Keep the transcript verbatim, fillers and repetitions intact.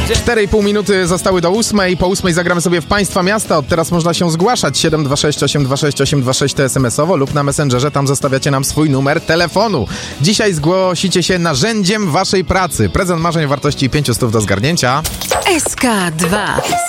cztery i pół minuty zostały do ósmej. Po ósmej zagramy sobie w Państwa Miasta. Od teraz można się zgłaszać. siedem dwa sześć osiem dwa sześć osiem dwa sześć to es em esowo lub na Messengerze. Tam zostawiacie nam swój numer telefonu. Dzisiaj zgłosicie się narzędziem waszej pracy. Prezent marzeń o wartości pięćset do zgarnięcia. S K dwa.